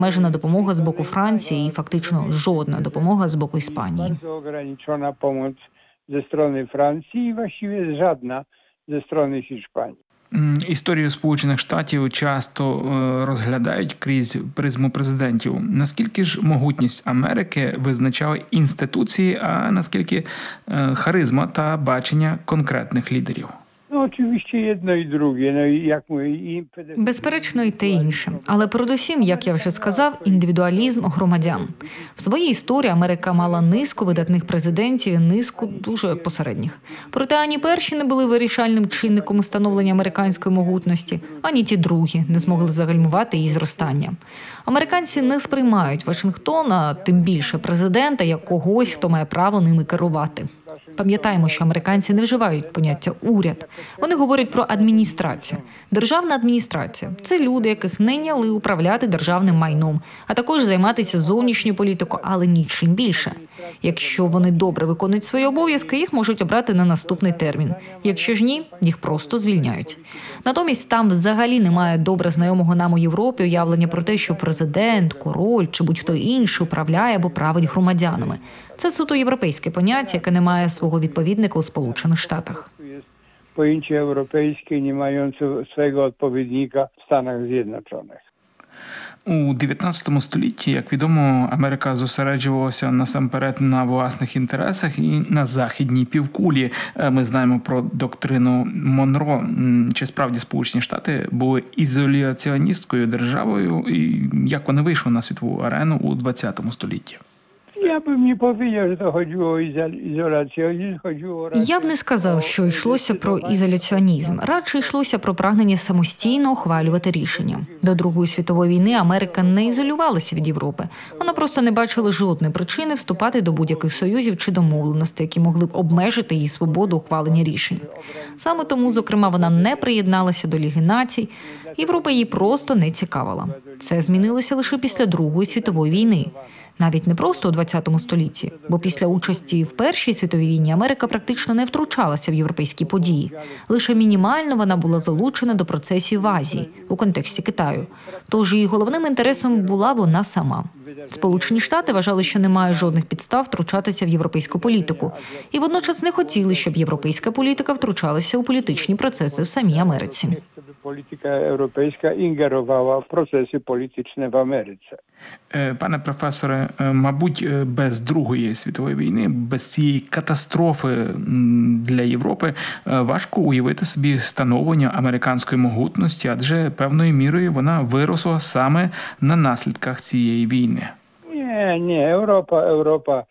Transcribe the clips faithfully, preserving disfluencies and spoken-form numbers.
Обмежена допомога з боку Франції і фактично жодна допомога з боку Іспанії. Bardzo ograniczona pomoc ze strony Francji i właściwie żadna ze strony Hiszpanii. Історію Сполучених Штатів часто розглядають крізь призму президентів. Наскільки ж могутність Америки визначали інституції, а наскільки харизма та бачення конкретних лідерів? No oczywiście jedno i drugie, no i jak mówię, i Безперечно, і те інше. Але передусім, як я вже сказав, індивідуалізм громадян. В своїй історії Америка мала низку видатних президентів і низку дуже посередніх. Проте ані перші не були вирішальним чинником становлення американської могутності, ані ті другі не змогли загальмувати її зростання. Американці не сприймають Вашингтона, тим більше президента, як когось, хто має право ними керувати. Пам'ятаємо, що американці не вживають поняття «уряд». Вони говорять про адміністрацію. Державна адміністрація – це люди, яких найняли управляти державним майном, а також займатися зовнішньою політикою, але нічим більше. Якщо вони добре виконують свої обов'язки, їх можуть обрати на наступний термін. Якщо ж ні, їх просто звільняють. Натомість там взагалі немає добре знайомого нам у Європі уявлення про те, що президент, король чи будь-хто інший управляє або править громадянами. Це суто європейське поняття, яке не має свого відповідника у Сполучених Штатах. Pojęcie europejskie nie mające swojego odpowiednika w Stanach Zjednoczonych. У дев'ятнадцятому столітті, як відомо, Америка зосереджувалася насамперед на власних інтересах і на західній півкулі. Ми знаємо про доктрину Монро. Чи справді Сполучені Штати були ізоляціоністкою державою, і як вони вийшли на світову арену у двадцятому столітті? Я б не powiedział, że to chodziło o izolacjonizm, chodziło raczej... Я б не сказав, що йшлося про ізоляціонізм. Радше йшлося про прагнення самостійно ухвалювати рішення. До Другої світової війни Америка не ізолювалася від Європи. Вона просто не бачила жодної причини вступати до будь-яких союзів чи домовленостей, які могли б обмежити її свободу ухвалення рішень. Саме тому, зокрема, вона не приєдналася до Ліги націй. Європа її просто не цікавила. Це змінилося лише після Другої світової війни. Навіть не просто у двадцятому столітті, бо після участі в Першій світовій війні Америка практично не втручалася в європейські події. Лише мінімально вона була залучена до процесів в Азії, у контексті Китаю. Тож її головним інтересом була вона сама. Сполучені Штати вважали, що немає жодних підстав втручатися в європейську політику. І водночас не хотіли, щоб європейська політика втручалася у політичні процеси в самій Америці. Політика європейська інгерувала в процеси політичні в Америці. Пане професоре, мабуть, без Другої світової війни, без цієї катастрофи для Європи важко уявити собі становлення американської могутності, адже певною мірою вона виросла саме на наслідках цієї війни. Ні, ні, Європа, Європа,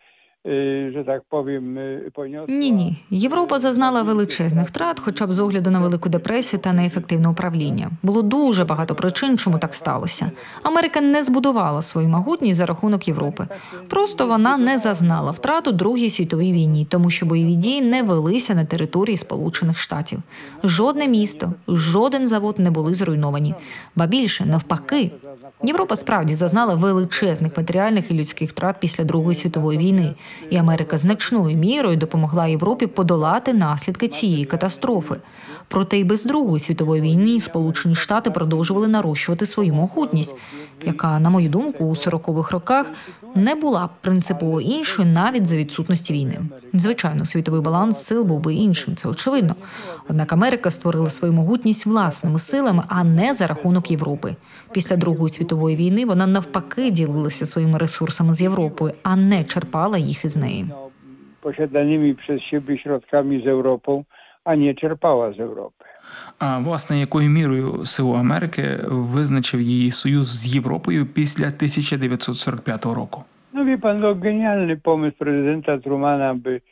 що так повім, понесла... Ні-ні. Європа зазнала величезних втрат, хоча б з огляду на Велику депресію та неефективне управління. Було дуже багато причин, чому так сталося. Америка не збудувала свою могутність за рахунок Європи. Просто вона не зазнала втрат у Другій світовій війні, тому що бойові дії не велися на території Сполучених Штатів. Жодне місто, жоден завод не були зруйновані. Ба більше, навпаки. Європа справді зазнала величезних матеріальних і людських втрат після Другої світової війни. І Америка значною мірою допомогла Європі подолати наслідки цієї катастрофи. Проте й без Другої світової війни Сполучені Штати продовжували нарощувати свою могутність, яка, на мою думку, у сорокових роках не була принципово іншою навіть за відсутності війни. Звичайно, світовий баланс сил був би іншим, це очевидно. Однак Америка створила свою могутність власними силами, а не за рахунок Європи. Після Другої світової війни вона навпаки ділилася своїми ресурсами з Європою, а не черпала їх із неї. Posiadanymi przez siebie środkami z Europą, a nie czerpała z Europy. А, власне, якою мірою силу Америки визначив її союз з Європою після тисяча дев'ятсот сорок п'ятого року? No wie pan, to genialny pomysł prezydenta Trumana, by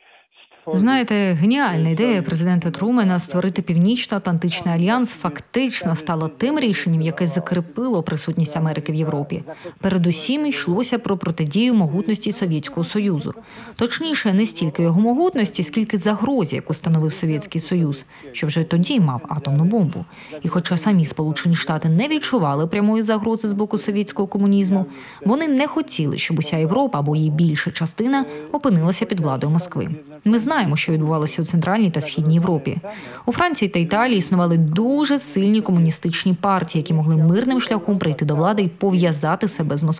Знаєте, геніальна ідея президента Трумена створити Північно-Атлантичний альянс фактично стала тим рішенням, яке закріпило присутність Америки в Європі. Передусім йшлося про протидію могутності Совєтського Союзу. Точніше, не стільки його могутності, скільки загрозі, яку становив Совєтський Союз, що вже тоді мав атомну бомбу. І хоча самі Сполучені Штати не відчували прямої загрози з боку совєтського комунізму, вони не хотіли, щоб уся Європа або її більша частина опинилася під владою Москви. Ми знаємо, знаємо, що відбувалося у Центральній та Східній Європі. У Франції та Італії існували дуже сильні комуністичні партії, які могли мирним шляхом прийти до влади і пов'язати себе з Москвою.